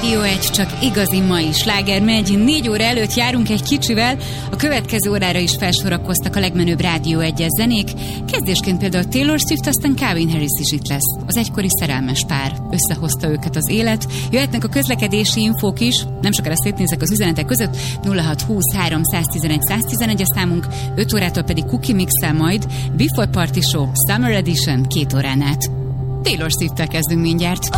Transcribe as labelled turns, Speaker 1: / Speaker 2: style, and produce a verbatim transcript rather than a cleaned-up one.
Speaker 1: Rádió egy, csak igazi mai sláger megy. Négy óra előtt járunk egy kicsivel, a következő órára is felsorakoztak a legmenőbb Rádió egyes zenék. Kezdésként például Taylor Swift, aztán Calvin Harris is itt lesz. Az egykori szerelmes pár. Összehozta őket az élet. Jöhetnek a közlekedési infók is, nem sokára szétnézek az üzenetek között. nulla hat húsz háromszáztizenegy száztizenegy a számunk, öt órától pedig Cookie Mix-el majd. Before Party Show Summer Edition két órán át. Taylor Swift-tel kezdünk mindjárt.